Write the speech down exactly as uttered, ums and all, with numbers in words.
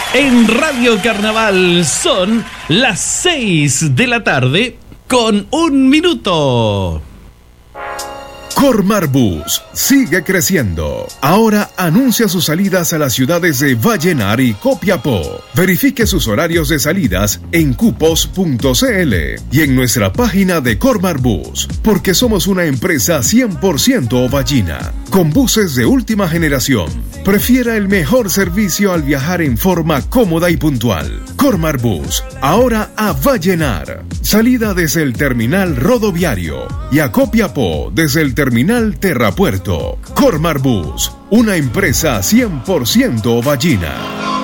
En Radio Carnaval son las seis de la tarde con un minuto. Cormar Bus sigue creciendo. Ahora anuncia sus salidas a las ciudades de Vallenar y Copiapó. Verifique sus horarios de salidas en cupos punto c l y en nuestra página de Cormar Bus, porque somos una empresa cien por ciento ovallina, con buses de última generación. Prefiera el mejor servicio al viajar en forma cómoda y puntual. Cormar Bus, ahora a Vallenar. Salida desde el terminal rodoviario y a Copiapó desde el terminal Terrapuerto. Cormar Bus, una empresa cien por ciento ovallina.